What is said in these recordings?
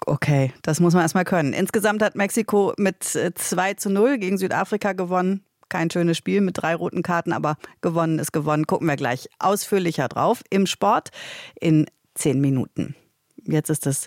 Okay, das muss man erstmal können. Insgesamt hat Mexiko mit 2:0 gegen Südafrika gewonnen. Kein schönes Spiel mit 3 roten Karten, aber gewonnen ist gewonnen. Gucken wir gleich ausführlicher drauf im Sport in 10 Minuten. Jetzt ist es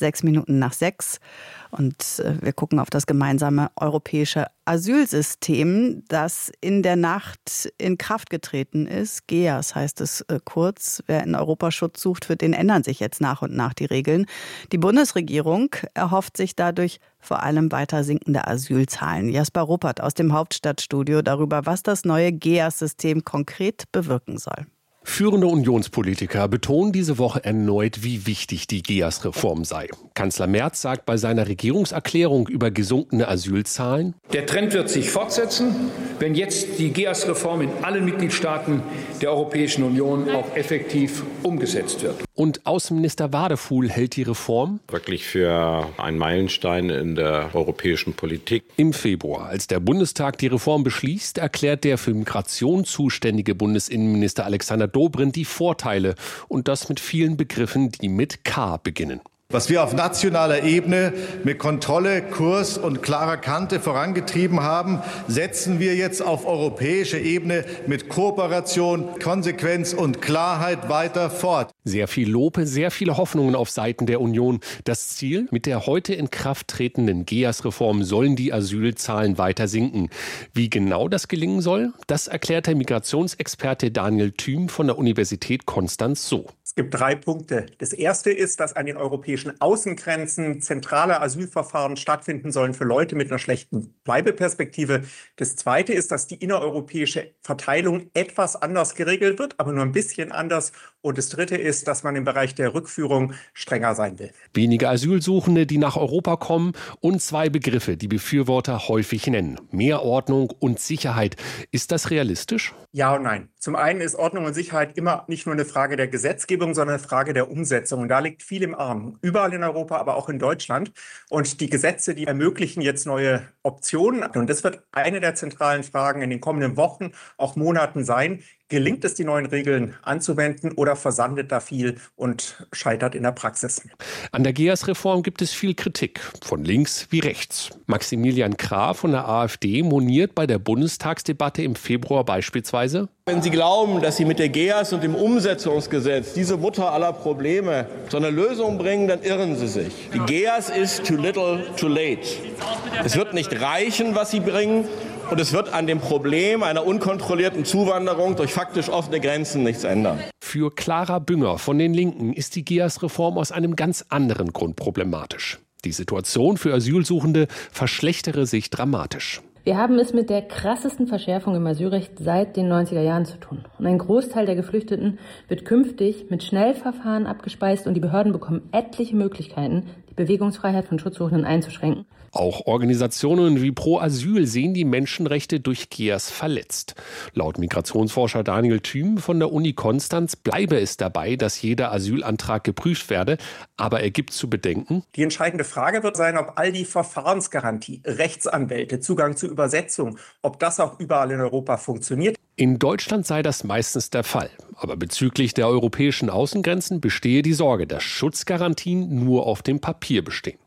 6:06 und wir gucken auf das gemeinsame europäische Asylsystem, das in der Nacht in Kraft getreten ist. GEAS heißt es kurz. Wer in Europa Schutz sucht, für den ändern sich jetzt nach und nach die Regeln. Die Bundesregierung erhofft sich dadurch vor allem weiter sinkende Asylzahlen. Jasper Ruppert aus dem Hauptstadtstudio darüber, was das neue GEAS-System konkret bewirken soll. Führende Unionspolitiker betonen diese Woche erneut, wie wichtig die GEAS-Reform sei. Kanzler Merz sagt bei seiner Regierungserklärung über gesunkene Asylzahlen: Der Trend wird sich fortsetzen, wenn jetzt die GEAS-Reform in allen Mitgliedstaaten der Europäischen Union auch effektiv umgesetzt wird. Und Außenminister Wadefuhl hält die Reform wirklich für einen Meilenstein in der europäischen Politik. Im Februar, als der Bundestag die Reform beschließt, erklärt der für Migration zuständige Bundesinnenminister Alexander Dobrindt die Vorteile und das mit vielen Begriffen, die mit K beginnen. Was wir auf nationaler Ebene mit Kontrolle, Kurs und klarer Kante vorangetrieben haben, setzen wir jetzt auf europäischer Ebene mit Kooperation, Konsequenz und Klarheit weiter fort. Sehr viel Lob, sehr viele Hoffnungen auf Seiten der Union. Das Ziel: mit der heute in Kraft tretenden GEAS-Reform sollen die Asylzahlen weiter sinken. Wie genau das gelingen soll, das erklärt der Migrationsexperte Daniel Thüm von der Universität Konstanz so. Es gibt 3 Punkte. Das erste ist, dass an den europäischen Außengrenzen zentrale Asylverfahren stattfinden sollen für Leute mit einer schlechten Bleibeperspektive. Das zweite ist, dass die innereuropäische Verteilung etwas anders geregelt wird, aber nur ein bisschen anders. Und das dritte ist, dass man im Bereich der Rückführung strenger sein will. Weniger Asylsuchende, die nach Europa kommen, und 2 Begriffe, die Befürworter häufig nennen: mehr Ordnung und Sicherheit. Ist das realistisch? Ja und nein. Zum einen ist Ordnung und Sicherheit immer nicht nur eine Frage der Gesetzgebung, sondern eine Frage der Umsetzung. Und da liegt viel im Argen. Überall in Europa, aber auch in Deutschland. Und die Gesetze, die ermöglichen jetzt neue Optionen. Und das wird eine der zentralen Fragen in den kommenden Wochen, auch Monaten sein. Gelingt es, die neuen Regeln anzuwenden, oder versandet da viel und scheitert in der Praxis? An der GEAS-Reform gibt es viel Kritik, von links wie rechts. Maximilian Krah von der AfD moniert bei der Bundestagsdebatte im Februar beispielsweise: Wenn Sie glauben, dass Sie mit der GEAS und dem Umsetzungsgesetz, diese Mutter aller Probleme, zu einer Lösung bringen, dann irren Sie sich. Die GEAS ist too little, too late. Es wird nicht reichen, was Sie bringen. Und es wird an dem Problem einer unkontrollierten Zuwanderung durch faktisch offene Grenzen nichts ändern. Für Clara Bünger von den Linken ist die GEAS-Reform aus einem ganz anderen Grund problematisch. Die Situation für Asylsuchende verschlechtere sich dramatisch. Wir haben es mit der krassesten Verschärfung im Asylrecht seit den 90er Jahren zu tun. Und ein Großteil der Geflüchteten wird künftig mit Schnellverfahren abgespeist und die Behörden bekommen etliche Möglichkeiten, die Bewegungsfreiheit von Schutzsuchenden einzuschränken. Auch Organisationen wie Pro Asyl sehen die Menschenrechte durch GEAS verletzt. Laut Migrationsforscher Daniel Thüm von der Uni Konstanz bleibe es dabei, dass jeder Asylantrag geprüft werde. Aber er gibt zu bedenken: Die entscheidende Frage wird sein, ob all die Verfahrensgarantie, Rechtsanwälte, Zugang zu Übersetzung, ob das auch überall in Europa funktioniert. In Deutschland sei das meistens der Fall. Aber bezüglich der europäischen Außengrenzen bestehe die Sorge, dass Schutzgarantien nur auf dem Papier bestehen.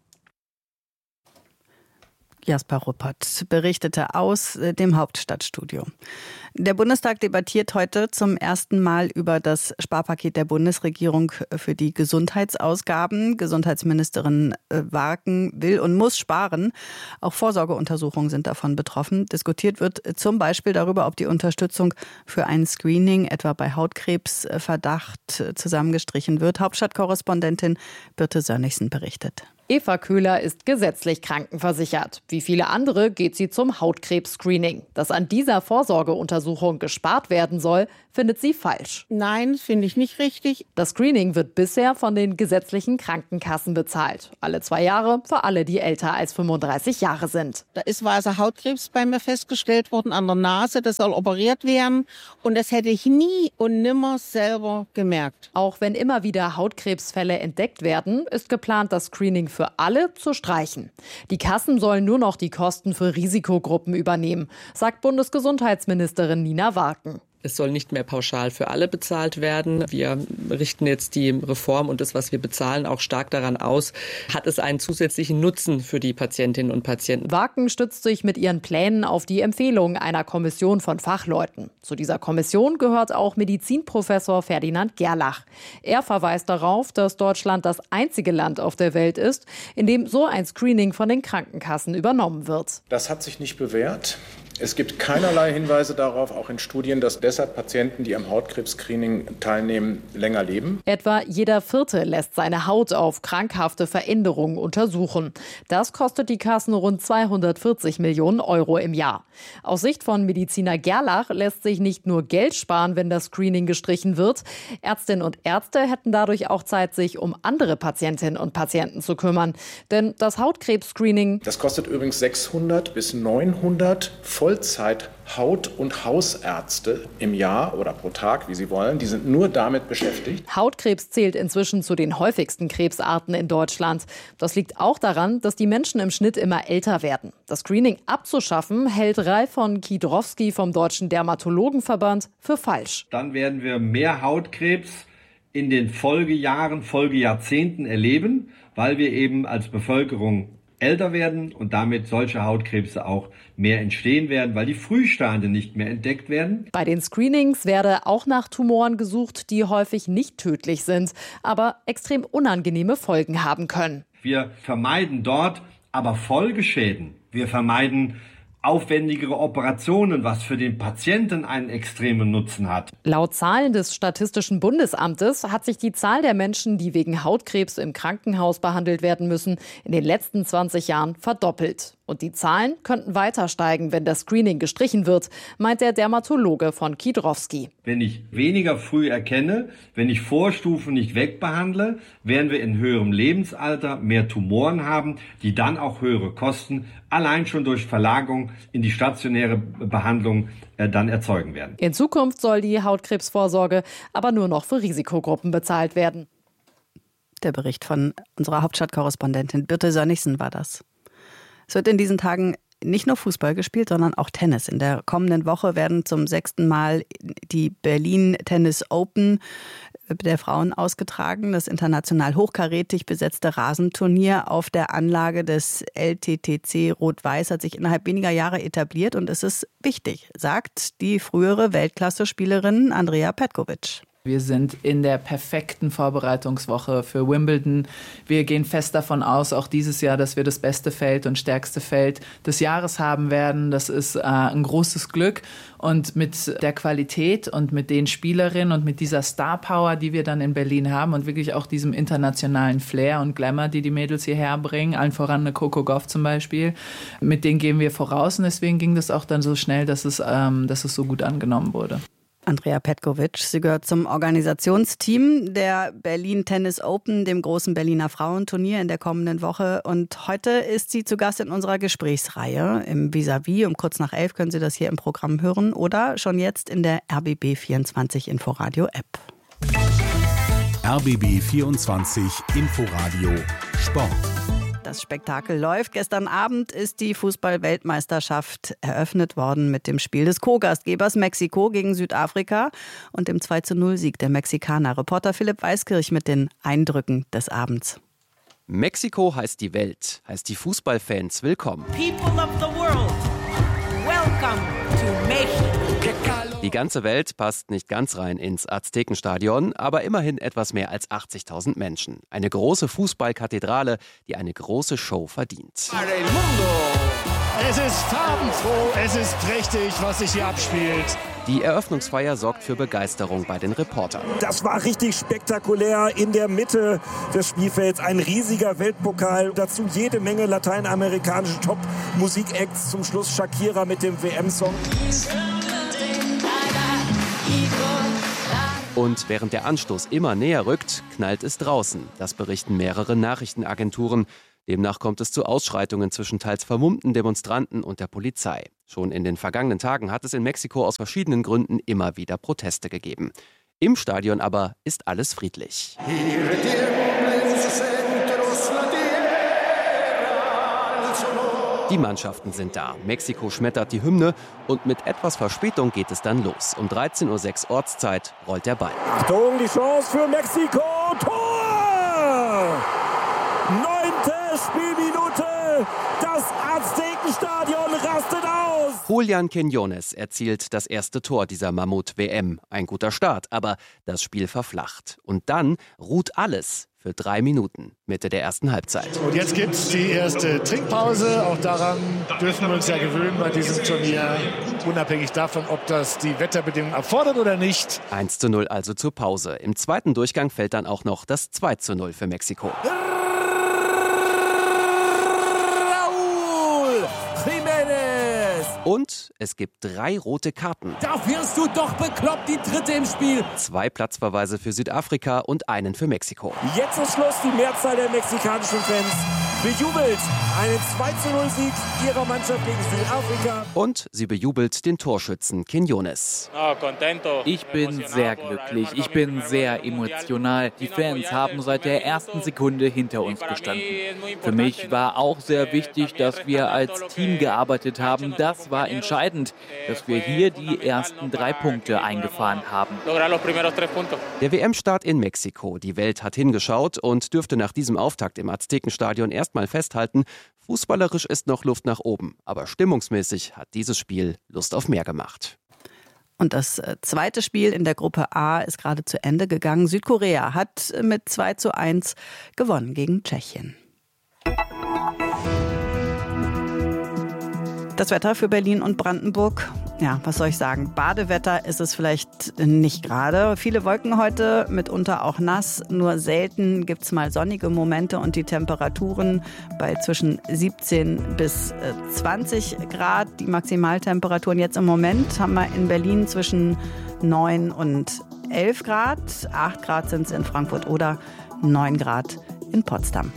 Jasper Ruppert berichtete aus dem Hauptstadtstudio. Der Bundestag debattiert heute zum ersten Mal über das Sparpaket der Bundesregierung für die Gesundheitsausgaben. Gesundheitsministerin Warken will und muss sparen. Auch Vorsorgeuntersuchungen sind davon betroffen. Diskutiert wird zum Beispiel darüber, ob die Unterstützung für ein Screening, etwa bei Hautkrebsverdacht, zusammengestrichen wird. Hauptstadtkorrespondentin Birte Sönnigsen berichtet. Eva Köhler ist gesetzlich krankenversichert. Wie viele andere geht sie zum Hautkrebs-Screening. Dass an dieser Vorsorgeuntersuchung gespart werden soll, findet sie falsch. Nein, finde ich nicht richtig. Das Screening wird bisher von den gesetzlichen Krankenkassen bezahlt. Alle 2 Jahre für alle, die älter als 35 Jahre sind. Da ist weißer Hautkrebs bei mir festgestellt worden an der Nase. Das soll operiert werden. Und das hätte ich nie und nimmer selber gemerkt. Auch wenn immer wieder Hautkrebsfälle entdeckt werden, ist geplant, das Screening für alle zu streichen. Die Kassen sollen nur noch die Kosten für Risikogruppen übernehmen, sagt Bundesgesundheitsministerin Nina Warken. Es soll nicht mehr pauschal für alle bezahlt werden. Wir richten jetzt die Reform und das, was wir bezahlen, auch stark daran aus, hat es einen zusätzlichen Nutzen für die Patientinnen und Patienten. Wacken stützt sich mit ihren Plänen auf die Empfehlungen einer Kommission von Fachleuten. Zu dieser Kommission gehört auch Medizinprofessor Ferdinand Gerlach. Er verweist darauf, dass Deutschland das einzige Land auf der Welt ist, in dem so ein Screening von den Krankenkassen übernommen wird. Das hat sich nicht bewährt. Es gibt keinerlei Hinweise darauf, auch in Studien, dass deshalb Patienten, die am Hautkrebs-Screening teilnehmen, länger leben. Etwa jeder Vierte lässt seine Haut auf krankhafte Veränderungen untersuchen. Das kostet die Kassen rund 240 Millionen Euro im Jahr. Aus Sicht von Mediziner Gerlach lässt sich nicht nur Geld sparen, wenn das Screening gestrichen wird. Ärztinnen und Ärzte hätten dadurch auch Zeit, sich um andere Patientinnen und Patienten zu kümmern. Denn das Hautkrebs-Screening... Das kostet übrigens 600 bis 900 Vollzeit-Haut- und Hausärzte im Jahr oder pro Tag, wie sie wollen. Die sind nur damit beschäftigt. Hautkrebs zählt inzwischen zu den häufigsten Krebsarten in Deutschland. Das liegt auch daran, dass die Menschen im Schnitt immer älter werden. Das Screening abzuschaffen, hält Ralf von Kiedrowski vom Deutschen Dermatologenverband für falsch. Dann werden wir mehr Hautkrebs in den Folgejahren, Folgejahrzehnten erleben, weil wir eben als Bevölkerung älter werden und damit solche Hautkrebse auch mehr entstehen werden, weil die Frühstadien nicht mehr entdeckt werden. Bei den Screenings werde auch nach Tumoren gesucht, die häufig nicht tödlich sind, aber extrem unangenehme Folgen haben können. Wir vermeiden dort aber Folgeschäden. Wir vermeiden aufwendigere Operationen, was für den Patienten einen extremen Nutzen hat. Laut Zahlen des Statistischen Bundesamtes hat sich die Zahl der Menschen, die wegen Hautkrebs im Krankenhaus behandelt werden müssen, in den letzten 20 Jahren verdoppelt. Und die Zahlen könnten weiter steigen, wenn das Screening gestrichen wird, meint der Dermatologe von Kiedrowski. Wenn ich weniger früh erkenne, wenn ich Vorstufen nicht wegbehandle, werden wir in höherem Lebensalter mehr Tumoren haben, die dann auch höhere Kosten allein schon durch Verlagerung in die stationäre Behandlung dann erzeugen werden. In Zukunft soll die Hautkrebsvorsorge aber nur noch für Risikogruppen bezahlt werden. Der Bericht von unserer Hauptstadtkorrespondentin Birte Sönnigsen war das. Es wird in diesen Tagen nicht nur Fußball gespielt, sondern auch Tennis. In der kommenden Woche werden zum 6. Mal die Berlin Tennis Open der Frauen ausgetragen. Das international hochkarätig besetzte Rasenturnier auf der Anlage des LTTC Rot-Weiß hat sich innerhalb weniger Jahre etabliert und es ist wichtig, sagt die frühere Weltklasse-Spielerin Andrea Petkovic. Wir sind in der perfekten Vorbereitungswoche für Wimbledon. Wir gehen fest davon aus, auch dieses Jahr, dass wir das beste Feld und stärkste Feld des Jahres haben werden. Das ist ein großes Glück. Und mit der Qualität und mit den Spielerinnen und mit dieser Star-Power, die wir dann in Berlin haben und wirklich auch diesem internationalen Flair und Glamour, die die Mädels hierher bringen, allen voran eine Coco Gauff zum Beispiel, mit denen gehen wir voraus. Und deswegen ging das auch dann so schnell, dass es so gut angenommen wurde. Andrea Petkovic, sie gehört zum Organisationsteam der Berlin Tennis Open, dem großen Berliner Frauenturnier in der kommenden Woche. Und heute ist sie zu Gast in unserer Gesprächsreihe im Vis-à-vis. Um kurz nach 11 können Sie das hier im Programm hören oder schon jetzt in der RBB 24 Inforadio App. RBB 24 Inforadio Sport. Das Spektakel läuft. Gestern Abend ist die Fußball-Weltmeisterschaft eröffnet worden mit dem Spiel des Co-Gastgebers Mexiko gegen Südafrika und dem 2:0-Sieg der Mexikaner. Reporter Philipp Weiskirch mit den Eindrücken des Abends. Mexiko heißt die Welt, heißt die Fußballfans willkommen. People of the world, welcome to Mexico. Die ganze Welt passt nicht ganz rein ins Aztekenstadion, aber immerhin etwas mehr als 80.000 Menschen. Eine große Fußballkathedrale, die eine große Show verdient. Es ist farbenfroh, es ist prächtig, was sich hier abspielt. Die Eröffnungsfeier sorgt für Begeisterung bei den Reportern. Das war richtig spektakulär. In der Mitte des Spielfelds ein riesiger Weltpokal. Dazu jede Menge lateinamerikanische Top-Musik-Acts. Zum Schluss Shakira mit dem WM-Song. Und während der Anstoß immer näher rückt, knallt es draußen. Das berichten mehrere Nachrichtenagenturen. Demnach kommt es zu Ausschreitungen zwischen teils vermummten Demonstranten und der Polizei. Schon in den vergangenen Tagen hat es in Mexiko aus verschiedenen Gründen immer wieder Proteste gegeben. Im Stadion aber ist alles friedlich. Die Mannschaften sind da. Mexiko schmettert die Hymne und mit etwas Verspätung geht es dann los. Um 13:06 Uhr Ortszeit rollt der Ball. Achtung, die Chance für Mexiko. Tor! 9. Spielminute. Das Aztekenstadion rastet aus. Julián Quiñones erzielt das erste Tor dieser Mammut-WM. Ein guter Start, aber das Spiel verflacht. Und dann ruht alles für 3 Minuten, Mitte der ersten Halbzeit. Und jetzt gibt es die erste Trinkpause. Auch daran dürfen wir uns ja gewöhnen bei diesem Turnier. Unabhängig davon, ob das die Wetterbedingungen erfordert oder nicht. 1:0 also zur Pause. Im zweiten Durchgang fällt dann auch noch das 2:0 für Mexiko. Und es gibt 3 rote Karten. Da wirst du doch bekloppt, die dritte im Spiel. 2 Platzverweise für Südafrika und einen für Mexiko. Jetzt ist Schluss, die Mehrzahl der mexikanischen Fans bejubelt einen 2:0-Sieg ihrer Mannschaft gegen Südafrika. Und sie bejubelt den Torschützen Quiñones. Ich bin sehr glücklich, ich bin sehr emotional. Die Fans haben seit der ersten Sekunde hinter uns gestanden. Für mich war auch sehr wichtig, dass wir als Team gearbeitet haben. Das war entscheidend, dass wir hier die ersten 3 Punkte eingefahren haben. Der WM-Start in Mexiko. Die Welt hat hingeschaut und dürfte nach diesem Auftakt im Aztekenstadion erstmal festhalten, fußballerisch ist noch Luft nach oben. Aber stimmungsmäßig hat dieses Spiel Lust auf mehr gemacht. Und das zweite Spiel in der Gruppe A ist gerade zu Ende gegangen. Südkorea hat mit 2:1 gewonnen gegen Tschechien. Das Wetter für Berlin und Brandenburg, ja, was soll ich sagen? Badewetter ist es vielleicht nicht gerade. Viele Wolken heute, mitunter auch nass. Nur selten gibt es mal sonnige Momente und die Temperaturen bei zwischen 17 bis 20 Grad. Die Maximaltemperaturen jetzt im Moment haben wir in Berlin zwischen 9 und 11 Grad. 8 Grad sind es in Frankfurt oder 9 Grad in Potsdam.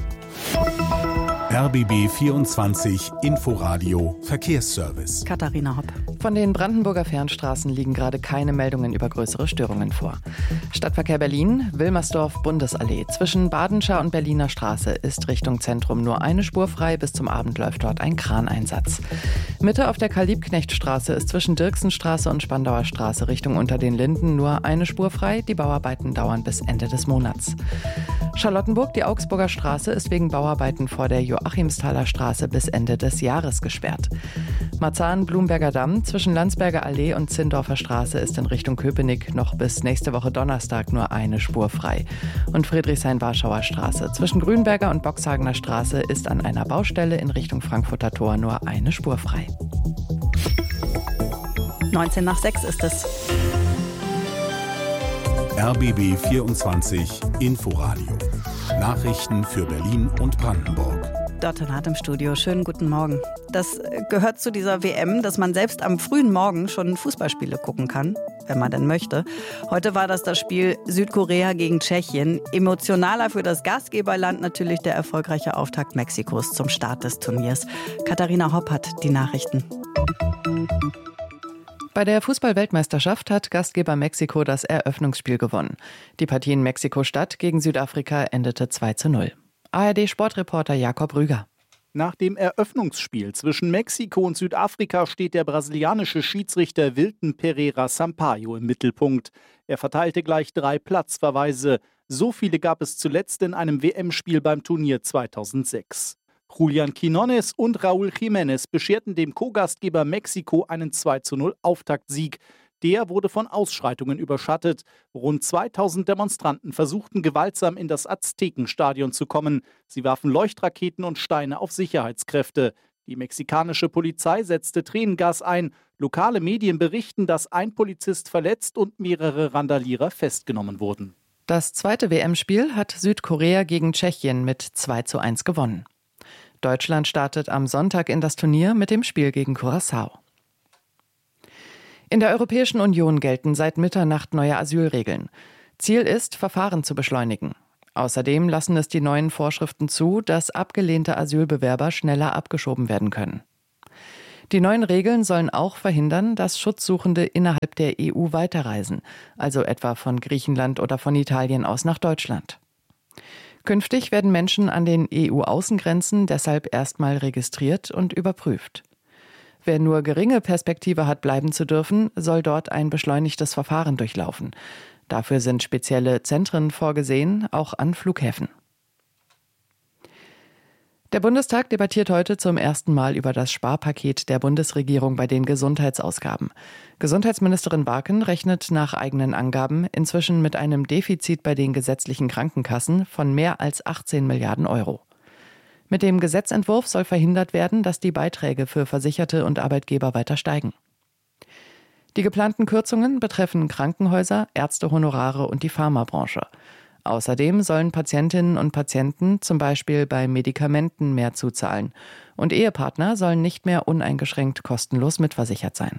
RBB 24 Inforadio Verkehrsservice. Katharina Hopp. Von den Brandenburger Fernstraßen liegen gerade keine Meldungen über größere Störungen vor. Stadtverkehr Berlin, Wilmersdorf-Bundesallee. Zwischen Badenscher und Berliner Straße ist Richtung Zentrum nur eine Spur frei. Bis zum Abend läuft dort ein Kraneinsatz. Mitte auf der Karl-Liebknecht-Straße ist zwischen Dirksenstraße und Spandauer Straße Richtung Unter den Linden nur eine Spur frei. Die Bauarbeiten dauern bis Ende des Monats. Charlottenburg, die Augsburger Straße, ist wegen Bauarbeiten vor der Joachimsthaler Straße bis Ende des Jahres gesperrt. Marzahn-Blumberger Damm zwischen Landsberger Allee und Zindorfer Straße ist in Richtung Köpenick noch bis nächste Woche Donnerstag nur eine Spur frei. Und Friedrichshain-Warschauer Straße zwischen Grünberger und Boxhagener Straße ist an einer Baustelle in Richtung Frankfurter Tor nur eine Spur frei. 19:06 ist es. RBB 24 Inforadio. Nachrichten für Berlin und Brandenburg. Dottin Hart im Studio. Schönen guten Morgen. Das gehört zu dieser WM, dass man selbst am frühen Morgen schon Fußballspiele gucken kann, wenn man denn möchte. Heute war das Spiel Südkorea gegen Tschechien. Emotionaler für das Gastgeberland natürlich der erfolgreiche Auftakt Mexikos zum Start des Turniers. Katharina Hopp hat die Nachrichten. Bei der Fußball-Weltmeisterschaft hat Gastgeber Mexiko das Eröffnungsspiel gewonnen. Die Partie in Mexiko-Stadt gegen Südafrika endete 2:0. ARD-Sportreporter Jakob Rüger. Nach dem Eröffnungsspiel zwischen Mexiko und Südafrika steht der brasilianische Schiedsrichter Wilton Pereira Sampaio im Mittelpunkt. Er verteilte gleich 3 Platzverweise. So viele gab es zuletzt in einem WM-Spiel beim Turnier 2006. Julián Quiñones und Raúl Jiménez bescherten dem Co-Gastgeber Mexiko einen 2:0 Auftaktsieg. Der wurde von Ausschreitungen überschattet. Rund 2000 Demonstranten versuchten gewaltsam in das Aztekenstadion zu kommen. Sie warfen Leuchtraketen und Steine auf Sicherheitskräfte. Die mexikanische Polizei setzte Tränengas ein. Lokale Medien berichten, dass ein Polizist verletzt und mehrere Randalierer festgenommen wurden. Das zweite WM-Spiel hat Südkorea gegen Tschechien mit 2:1 gewonnen. Deutschland startet am Sonntag in das Turnier mit dem Spiel gegen Curaçao. In der Europäischen Union gelten seit Mitternacht neue Asylregeln. Ziel ist, Verfahren zu beschleunigen. Außerdem lassen es die neuen Vorschriften zu, dass abgelehnte Asylbewerber schneller abgeschoben werden können. Die neuen Regeln sollen auch verhindern, dass Schutzsuchende innerhalb der EU weiterreisen, also etwa von Griechenland oder von Italien aus nach Deutschland. Künftig werden Menschen an den EU-Außengrenzen deshalb erstmal registriert und überprüft. Wer nur geringe Perspektive hat, bleiben zu dürfen, soll dort ein beschleunigtes Verfahren durchlaufen. Dafür sind spezielle Zentren vorgesehen, auch an Flughäfen. Der Bundestag debattiert heute zum ersten Mal über das Sparpaket der Bundesregierung bei den Gesundheitsausgaben. Gesundheitsministerin Barken rechnet nach eigenen Angaben inzwischen mit einem Defizit bei den gesetzlichen Krankenkassen von mehr als 18 Milliarden Euro. Mit dem Gesetzentwurf soll verhindert werden, dass die Beiträge für Versicherte und Arbeitgeber weiter steigen. Die geplanten Kürzungen betreffen Krankenhäuser, Ärztehonorare und die Pharmabranche. Außerdem sollen Patientinnen und Patienten zum Beispiel bei Medikamenten mehr zuzahlen. Und Ehepartner sollen nicht mehr uneingeschränkt kostenlos mitversichert sein.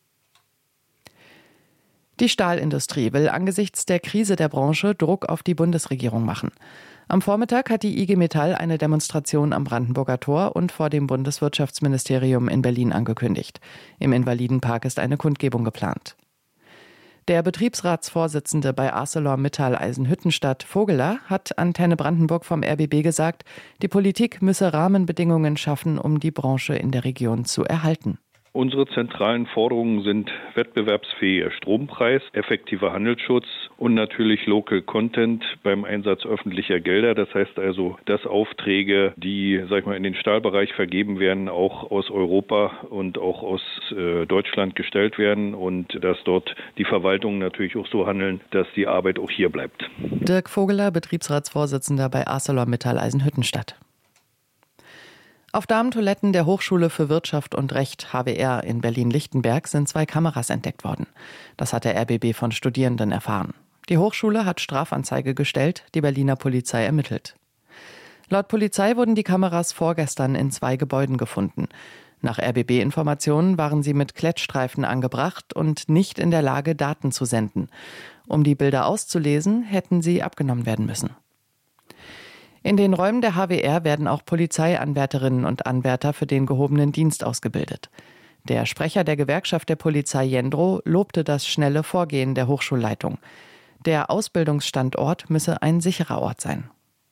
Die Stahlindustrie will angesichts der Krise der Branche Druck auf die Bundesregierung machen. Am Vormittag hat die IG Metall eine Demonstration am Brandenburger Tor und vor dem Bundeswirtschaftsministerium in Berlin angekündigt. Im Invalidenpark ist eine Kundgebung geplant. Der Betriebsratsvorsitzende bei ArcelorMittal Eisenhüttenstadt, Vogeler, hat Antenne Brandenburg vom RBB gesagt, die Politik müsse Rahmenbedingungen schaffen, um die Branche in der Region zu erhalten. Unsere zentralen Forderungen sind wettbewerbsfähiger Strompreis, effektiver Handelsschutz und natürlich Local Content beim Einsatz öffentlicher Gelder. Das heißt also, dass Aufträge, die in den Stahlbereich vergeben werden, auch aus Europa und auch aus Deutschland gestellt werden und dass dort die Verwaltungen natürlich auch so handeln, dass die Arbeit auch hier bleibt. Dirk Vogeler, Betriebsratsvorsitzender bei ArcelorMittal Eisenhüttenstadt. Auf Damentoiletten der Hochschule für Wirtschaft und Recht HWR in Berlin-Lichtenberg sind 2 Kameras entdeckt worden. Das hat der RBB von Studierenden erfahren. Die Hochschule hat Strafanzeige gestellt, die Berliner Polizei ermittelt. Laut Polizei wurden die Kameras vorgestern in 2 Gebäuden gefunden. Nach RBB-Informationen waren sie mit Klettstreifen angebracht und nicht in der Lage, Daten zu senden. Um die Bilder auszulesen, hätten sie abgenommen werden müssen. In den Räumen der HWR werden auch Polizeianwärterinnen und Anwärter für den gehobenen Dienst ausgebildet. Der Sprecher der Gewerkschaft der Polizei Jendro lobte das schnelle Vorgehen der Hochschulleitung. Der Ausbildungsstandort müsse ein sicherer Ort sein.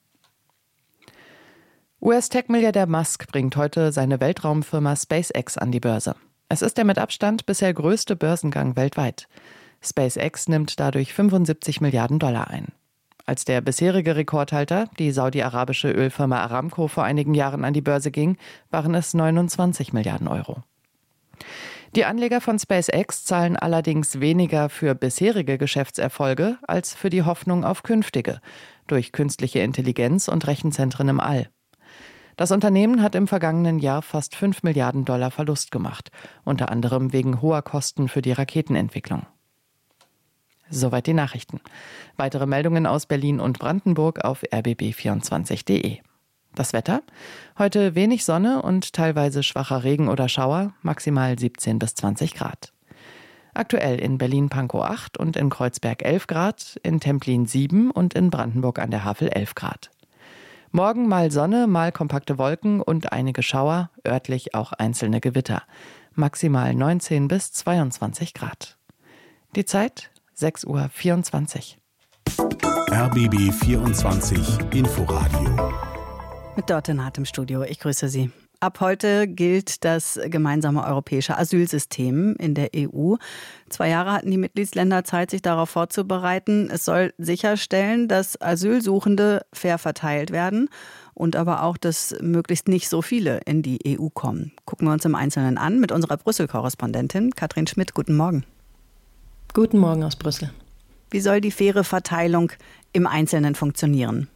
US-Tech-Milliardär Musk bringt heute seine Weltraumfirma SpaceX an die Börse. Es ist der mit Abstand bisher größte Börsengang weltweit. SpaceX nimmt dadurch 75 Milliarden Dollar ein. Als der bisherige Rekordhalter, die saudi-arabische Ölfirma Aramco, vor einigen Jahren an die Börse ging, waren es 29 Milliarden Euro. Die Anleger von SpaceX zahlen allerdings weniger für bisherige Geschäftserfolge als für die Hoffnung auf künftige, durch künstliche Intelligenz und Rechenzentren im All. Das Unternehmen hat im vergangenen Jahr fast 5 Milliarden Dollar Verlust gemacht, unter anderem wegen hoher Kosten für die Raketenentwicklung. Soweit die Nachrichten. Weitere Meldungen aus Berlin und Brandenburg auf rbb24.de. Das Wetter? Heute wenig Sonne und teilweise schwacher Regen oder Schauer, maximal 17 bis 20 Grad. Aktuell in Berlin-Pankow 8 und in Kreuzberg 11 Grad, in Templin 7 und in Brandenburg an der Havel 11 Grad. Morgen mal Sonne, mal kompakte Wolken und einige Schauer, örtlich auch einzelne Gewitter. Maximal 19 bis 22 Grad. Die Zeit 6:24 Uhr. RBB 24 Inforadio. Mit Dörte Naht im Studio. Ich grüße Sie. Ab heute gilt das gemeinsame europäische Asylsystem in der EU. 2 Jahre hatten die Mitgliedsländer Zeit, sich darauf vorzubereiten. Es soll sicherstellen, dass Asylsuchende fair verteilt werden und aber auch, dass möglichst nicht so viele in die EU kommen. Gucken wir uns im Einzelnen an mit unserer Brüssel-Korrespondentin Katrin Schmidt. Guten Morgen. Guten Morgen aus Brüssel. Wie soll die faire Verteilung im Einzelnen funktionieren?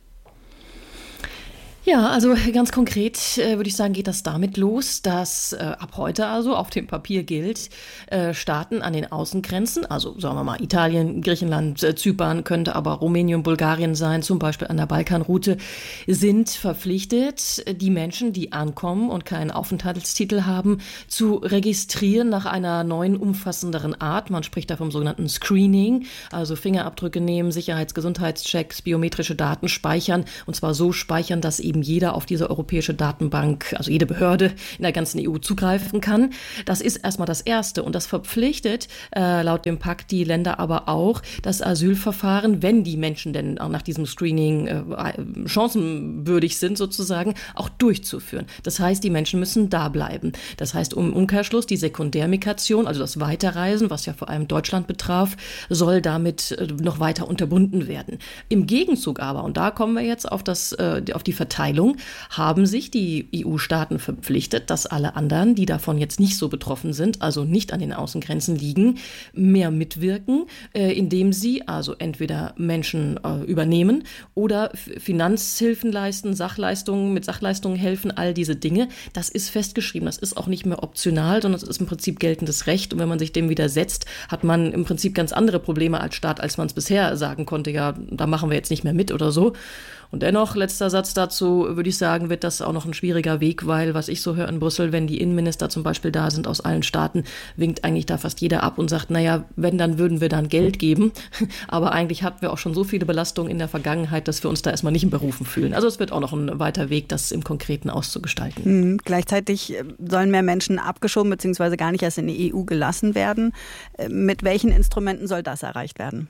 Ja, also ganz konkret würde ich sagen, geht das damit los, dass ab heute also auf dem Papier gilt, Staaten an den Außengrenzen, also sagen wir mal Italien, Griechenland, Zypern, könnte aber Rumänien, Bulgarien sein, zum Beispiel an der Balkanroute, sind verpflichtet, die Menschen, die ankommen und keinen Aufenthaltstitel haben, zu registrieren nach einer neuen, umfassenderen Art. Man spricht da vom sogenannten Screening, also Fingerabdrücke nehmen, Gesundheitschecks, biometrische Daten speichern, und zwar so speichern, dass eben eben jeder auf diese europäische Datenbank, also jede Behörde in der ganzen EU zugreifen kann. Das ist erstmal das Erste und das verpflichtet laut dem Pakt die Länder aber auch, das Asylverfahren, wenn die Menschen denn auch nach diesem Screening chancenwürdig sind sozusagen, auch durchzuführen. Das heißt, die Menschen müssen da bleiben. Das heißt, im Umkehrschluss, die Sekundärmigration, also das Weiterreisen, was ja vor allem Deutschland betraf, soll damit noch weiter unterbunden werden. Im Gegenzug aber, und da kommen wir jetzt auf die Verteilung, haben sich die EU-Staaten verpflichtet, dass alle anderen, die davon jetzt nicht so betroffen sind, also nicht an den Außengrenzen liegen, mehr mitwirken, indem sie also entweder Menschen übernehmen oder Finanzhilfen leisten, mit Sachleistungen helfen, all diese Dinge. Das ist festgeschrieben, das ist auch nicht mehr optional, sondern es ist im Prinzip geltendes Recht. Und wenn man sich dem widersetzt, hat man im Prinzip ganz andere Probleme als Staat, als man es bisher sagen konnte, ja, da machen wir jetzt nicht mehr mit oder so. Und dennoch, letzter Satz dazu, würde ich sagen, wird das auch noch ein schwieriger Weg, weil, was ich so höre in Brüssel, wenn die Innenminister zum Beispiel da sind aus allen Staaten, winkt eigentlich da fast jeder ab und sagt, naja, wenn, dann würden wir dann Geld geben. Aber eigentlich hatten wir auch schon so viele Belastungen in der Vergangenheit, dass wir uns da erstmal nicht berufen fühlen. Also es wird auch noch ein weiter Weg, das im Konkreten auszugestalten. Gleichzeitig sollen mehr Menschen abgeschoben bzw. gar nicht erst in die EU gelassen werden. Mit welchen Instrumenten soll das erreicht werden?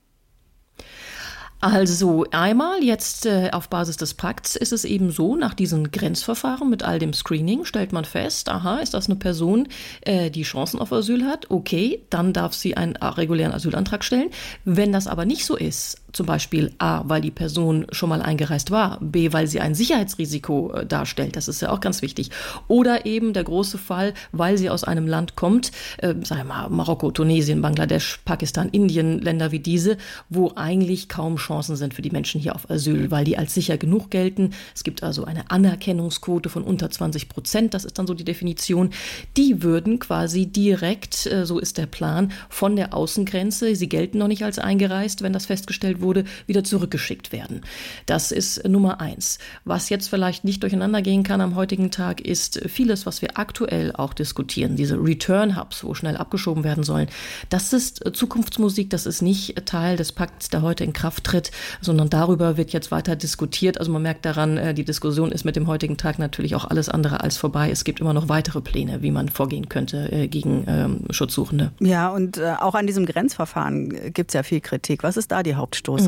Also einmal jetzt auf Basis des Pakts ist es eben so, nach diesen Grenzverfahren mit all dem Screening stellt man fest, aha, ist das eine Person, die Chancen auf Asyl hat? Okay, dann darf sie einen regulären Asylantrag stellen. Wenn das aber nicht so ist, zum Beispiel A, weil die Person schon mal eingereist war, B, weil sie ein Sicherheitsrisiko darstellt, das ist ja auch ganz wichtig, oder eben der große Fall, weil sie aus einem Land kommt, sagen wir mal Marokko, Tunesien, Bangladesch, Pakistan, Indien, Länder wie diese, wo eigentlich kaum Chancen sind für die Menschen hier auf Asyl, weil die als sicher genug gelten. Es gibt also eine Anerkennungsquote von unter 20%, das ist dann so die Definition. Die würden quasi direkt, so ist der Plan, von der Außengrenze, sie gelten noch nicht als eingereist, wenn das festgestellt wurde, wieder zurückgeschickt werden. Das ist Nummer 1. Was jetzt vielleicht nicht durcheinander gehen kann am heutigen Tag, ist vieles, was wir aktuell auch diskutieren, diese Return-Hubs, wo schnell abgeschoben werden sollen. Das ist Zukunftsmusik, das ist nicht Teil des Pakts, der heute in Kraft tritt, sondern darüber wird jetzt weiter diskutiert. Also man merkt daran, die Diskussion ist mit dem heutigen Tag natürlich auch alles andere als vorbei. Es gibt immer noch weitere Pläne, wie man vorgehen könnte gegen Schutzsuchende. Ja, und auch an diesem Grenzverfahren gibt es ja viel Kritik. Was ist da die Hauptstoßrichtung?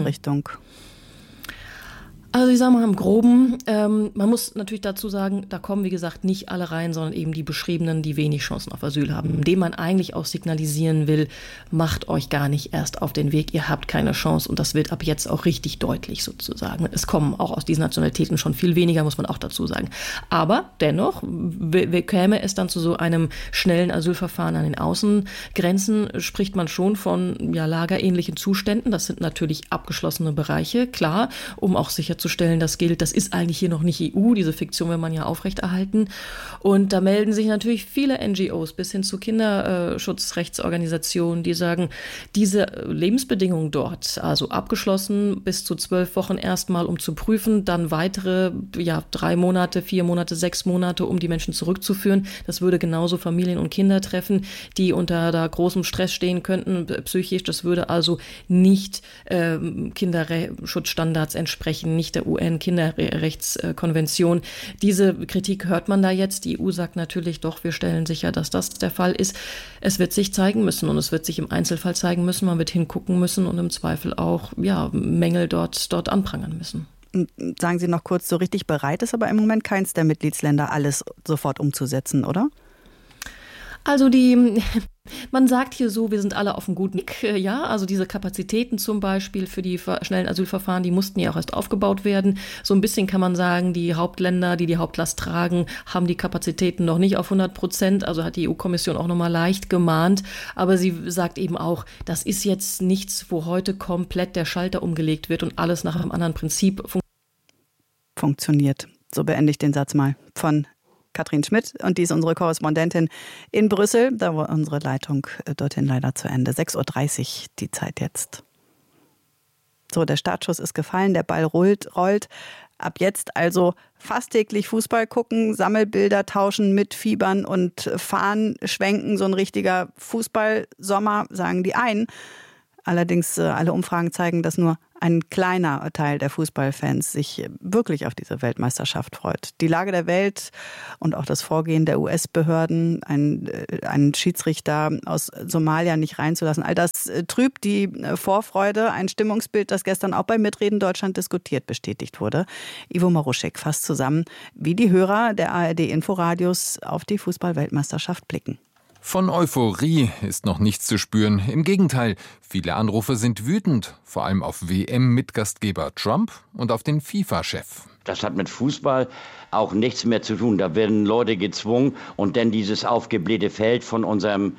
Also ich sage mal im Groben, man muss natürlich dazu sagen, da kommen wie gesagt nicht alle rein, sondern eben die Beschriebenen, die wenig Chancen auf Asyl haben, indem man eigentlich auch signalisieren will, macht euch gar nicht erst auf den Weg, ihr habt keine Chance und das wird ab jetzt auch richtig deutlich sozusagen. Es kommen auch aus diesen Nationalitäten schon viel weniger, muss man auch dazu sagen. Aber dennoch käme es dann zu so einem schnellen Asylverfahren an den Außengrenzen, spricht man schon von lagerähnlichen Zuständen. Das sind natürlich abgeschlossene Bereiche, klar, um auch sicherzustellen, das gilt, das ist eigentlich hier noch nicht EU, diese Fiktion will man ja aufrechterhalten. Und da melden sich natürlich viele NGOs bis hin zu Kinderschutzrechtsorganisationen, die sagen, diese Lebensbedingungen dort, also abgeschlossen bis zu 12 Wochen erstmal, um zu prüfen, dann weitere 3 Monate, 4 Monate, 6 Monate, um die Menschen zurückzuführen. Das würde genauso Familien und Kinder treffen, die unter da großem Stress stehen könnten, psychisch. Das würde also nicht Kinderschutzstandards entsprechen, nicht der UN-Kinderrechtskonvention. Diese Kritik hört man da jetzt. Die EU sagt natürlich doch, wir stellen sicher, dass das der Fall ist. Es wird sich zeigen müssen und es wird sich im Einzelfall zeigen müssen. Man wird hingucken müssen und im Zweifel auch Mängel dort anprangern müssen. Sagen Sie noch kurz, so richtig bereit ist aber im Moment keins der Mitgliedsländer, alles sofort umzusetzen, oder? Also man sagt hier so, wir sind alle auf einem guten Weg. Ja, also diese Kapazitäten zum Beispiel für die schnellen Asylverfahren, die mussten ja auch erst aufgebaut werden. So ein bisschen kann man sagen, die Hauptländer, die die Hauptlast tragen, haben die Kapazitäten noch nicht auf 100%. Also hat die EU-Kommission auch nochmal leicht gemahnt. Aber sie sagt eben auch, das ist jetzt nichts, wo heute komplett der Schalter umgelegt wird und alles nach einem anderen Prinzip funktioniert. So beende ich den Satz mal von Katrin Schmidt und die ist unsere Korrespondentin in Brüssel. Da war unsere Leitung dorthin leider zu Ende. 6.30 Uhr die Zeit jetzt. So, der Startschuss ist gefallen, der Ball rollt. Ab jetzt also fast täglich Fußball gucken, Sammelbilder tauschen, mitfiebern und Fahnen schwenken. So ein richtiger Fußballsommer, sagen die einen. Allerdings alle Umfragen zeigen, dass nur ein kleiner Teil der Fußballfans sich wirklich auf diese Weltmeisterschaft freut. Die Lage der Welt und auch das Vorgehen der US-Behörden, einen Schiedsrichter aus Somalia nicht reinzulassen, all das trübt die Vorfreude. Ein Stimmungsbild, das gestern auch bei Mitreden Deutschland diskutiert bestätigt wurde. Ivo Maruschek fasst zusammen, wie die Hörer der ARD-Inforadios auf die Fußball-Weltmeisterschaft blicken. Von Euphorie ist noch nichts zu spüren. Im Gegenteil, viele Anrufe sind wütend, vor allem auf WM-Mitgastgeber Trump und auf den FIFA-Chef. Das hat mit Fußball auch nichts mehr zu tun. Da werden Leute gezwungen und dann dieses aufgeblähte Feld von unserem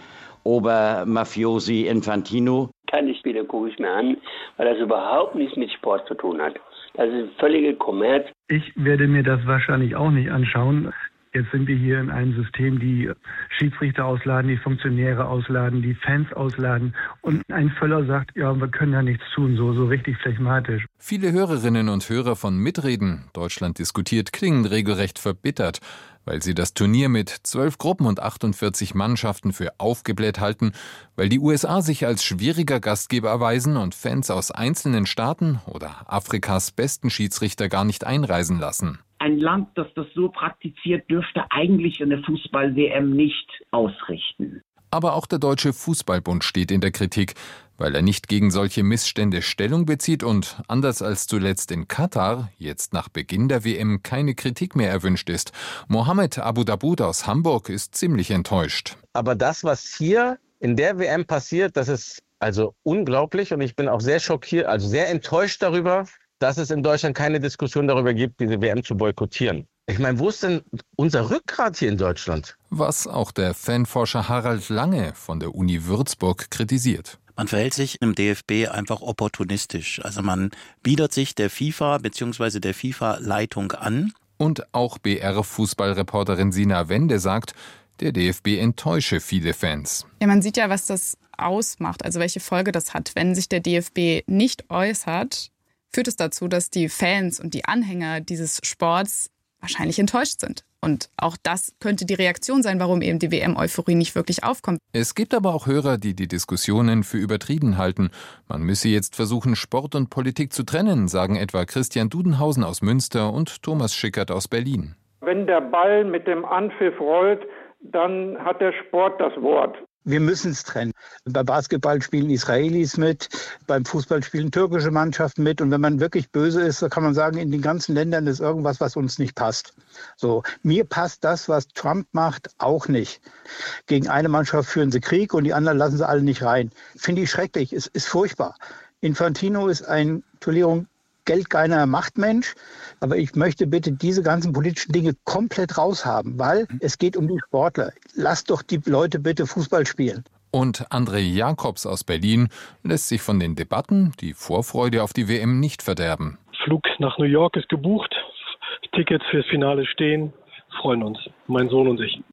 Obermafiosi Infantino. Keine Spiele gucke ich mir an, weil das überhaupt nichts mit Sport zu tun hat. Das ist völlige Kommerz. Ich werde mir das wahrscheinlich auch nicht anschauen. Jetzt sind wir hier in einem System, die Schiedsrichter ausladen, die Funktionäre ausladen, die Fans ausladen. Und ein Völler sagt, ja, wir können ja nichts tun, so richtig phlegmatisch. Viele Hörerinnen und Hörer von Mitreden, Deutschland diskutiert, klingen regelrecht verbittert, weil sie das Turnier mit 12 Gruppen und 48 Mannschaften für aufgebläht halten, weil die USA sich als schwieriger Gastgeber erweisen und Fans aus einzelnen Staaten oder Afrikas besten Schiedsrichter gar nicht einreisen lassen. Ein Land, das das so praktiziert, dürfte eigentlich eine Fußball-WM nicht ausrichten. Aber auch der Deutsche Fußballbund steht in der Kritik, weil er nicht gegen solche Missstände Stellung bezieht und, anders als zuletzt in Katar, jetzt nach Beginn der WM keine Kritik mehr erwünscht ist. Mohammed Abu Daboud aus Hamburg ist ziemlich enttäuscht. Aber das, was hier in der WM passiert, das ist also unglaublich und ich bin auch sehr schockiert, also sehr enttäuscht darüber, dass es in Deutschland keine Diskussion darüber gibt, diese WM zu boykottieren. Ich meine, wo ist denn unser Rückgrat hier in Deutschland? Was auch der Fanforscher Harald Lange von der Uni Würzburg kritisiert. Man verhält sich im DFB einfach opportunistisch. Also man bietet sich der FIFA bzw. der FIFA-Leitung an. Und auch BR-Fußballreporterin Sina Wende sagt, der DFB enttäusche viele Fans. Ja, man sieht ja, was das ausmacht, also welche Folge das hat. Wenn sich der DFB nicht äußert, führt es dazu, dass die Fans und die Anhänger dieses Sports wahrscheinlich enttäuscht sind. Und auch das könnte die Reaktion sein, warum eben die WM-Euphorie nicht wirklich aufkommt. Es gibt aber auch Hörer, die die Diskussionen für übertrieben halten. Man müsse jetzt versuchen, Sport und Politik zu trennen, sagen etwa Christian Dudenhausen aus Münster und Thomas Schickert aus Berlin. Wenn der Ball mit dem Anpfiff rollt, dann hat der Sport das Wort. Wir müssen es trennen. Beim Basketball spielen Israelis mit, beim Fußball spielen türkische Mannschaften mit. Und wenn man wirklich böse ist, dann kann man sagen, in den ganzen Ländern ist irgendwas, was uns nicht passt. So, mir passt das, was Trump macht, auch nicht. Gegen eine Mannschaft führen sie Krieg und die anderen lassen sie alle nicht rein. Finde ich schrecklich, es ist furchtbar. Infantino ist ein, Entschuldigung, geldgeiler Machtmensch. Aber ich möchte bitte diese ganzen politischen Dinge komplett raushaben, weil es geht um die Sportler. Lasst doch die Leute bitte Fußball spielen. Und André Jakobs aus Berlin lässt sich von den Debatten die Vorfreude auf die WM nicht verderben. Flug nach New York ist gebucht, Tickets fürs Finale stehen, freuen uns, mein Sohn und ich.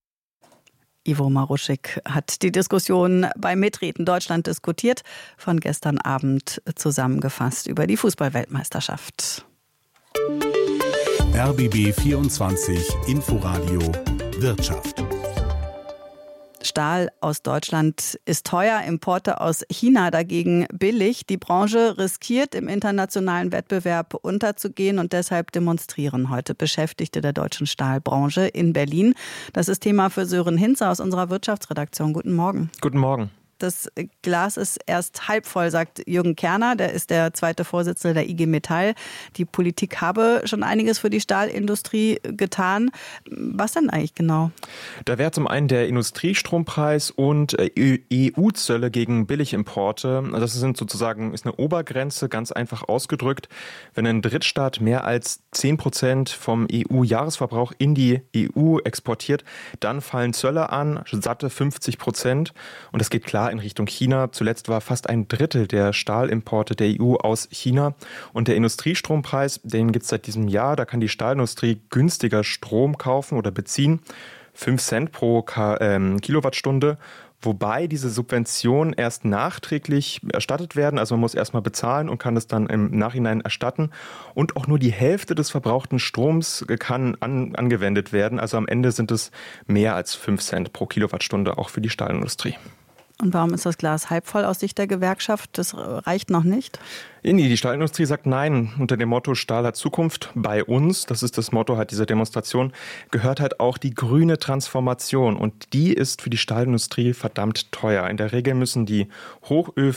Ivo Maruschek hat die Diskussion bei Mitreden Deutschland diskutiert, von gestern Abend zusammengefasst über die Fußball-Weltmeisterschaft. RBB 24 Inforadio Wirtschaft. Stahl aus Deutschland ist teuer, Importe aus China dagegen billig. Die Branche riskiert, im internationalen Wettbewerb unterzugehen und deshalb demonstrieren heute Beschäftigte der deutschen Stahlbranche in Berlin. Das ist Thema für Sören Hinze aus unserer Wirtschaftsredaktion. Guten Morgen. Guten Morgen. Das Glas ist erst halb voll, sagt Jürgen Kerner. Der ist der zweite Vorsitzende der IG Metall. Die Politik habe schon einiges für die Stahlindustrie getan. Was denn eigentlich genau? Da wäre zum einen der Industriestrompreis und EU-Zölle gegen Billigimporte. Das ist eine Obergrenze, ganz einfach ausgedrückt. Wenn ein Drittstaat mehr als 10% vom EU-Jahresverbrauch in die EU exportiert, dann fallen Zölle an, satte 50%. Und das geht klar in Richtung China. Zuletzt war fast ein Drittel der Stahlimporte der EU aus China. Und der Industriestrompreis, den gibt es seit diesem Jahr. Da kann die Stahlindustrie günstiger Strom kaufen oder beziehen. 5 Cent pro Kilowattstunde. Wobei diese Subventionen erst nachträglich erstattet werden. Also man muss erstmal bezahlen und kann es dann im Nachhinein erstatten. Und auch nur die Hälfte des verbrauchten Stroms kann angewendet werden. Also am Ende sind es mehr als 5 Cent pro Kilowattstunde auch für die Stahlindustrie. Und warum ist das Glas halb voll aus Sicht der Gewerkschaft? Das reicht noch nicht? Die Stahlindustrie sagt nein. Unter dem Motto Stahl hat Zukunft bei uns, das ist das Motto halt dieser Demonstration, gehört halt auch die grüne Transformation. Und die ist für die Stahlindustrie verdammt teuer. In der Regel müssen die Hochöfen